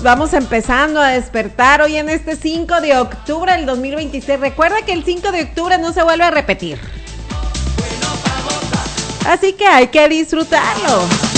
vamos empezando a despertar hoy en este 5 de octubre del 2026. Recuerda que el 5 de octubre no se vuelve a repetir. Así que hay que disfrutarlo.